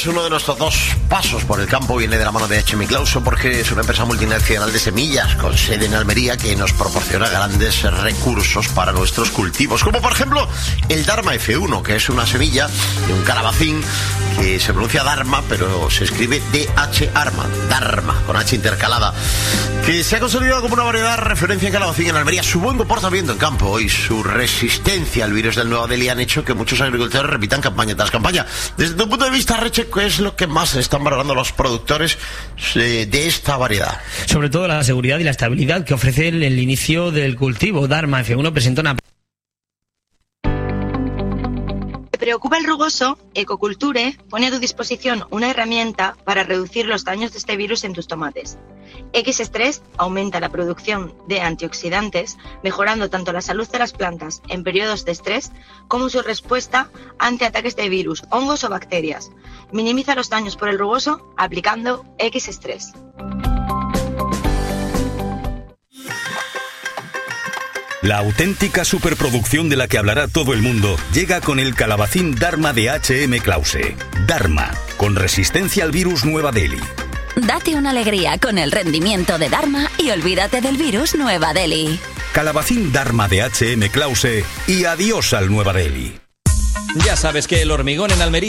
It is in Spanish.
es uno de nuestros dos pasos por el campo, viene de la mano de H.M. Clauso, porque es una empresa multinacional de semillas con sede en Almería que nos proporciona grandes recursos para nuestros cultivos, como por ejemplo el Dharma F1, que es una semilla de un calabacín que se pronuncia Dharma, pero se escribe D-H-Arma, Dharma, con H intercalada, que se ha consolidado como una variedad de referencia en calabacín en Almería. Su buen comportamiento en campo y su resistencia al virus del Nueva Delhi han hecho que muchos agricultores repitan campaña tras campaña. Desde tu punto de vista, Reche, ¿qué es lo que más están valorando los productores de esta variedad? Sobre todo la seguridad y la estabilidad que ofrece el inicio del cultivo. Dharma F1 presenta una... ¿Te preocupa el rugoso? Ecoculture pone a tu disposición una herramienta para reducir los daños de este virus en tus tomates. X-Stress aumenta la producción de antioxidantes, mejorando tanto la salud de las plantas en periodos de estrés como su respuesta ante ataques de virus, hongos o bacterias. Minimiza los daños por el rugoso aplicando X-Stress. La auténtica superproducción de la que hablará todo el mundo llega con el calabacín Dharma de H.M. Clause. Dharma, con resistencia al virus Nueva Delhi. Date una alegría con el rendimiento de Dharma y olvídate del virus Nueva Delhi. Calabacín Dharma de H.M. Clause y adiós al Nueva Delhi. Ya sabes que El Hormigón en Almería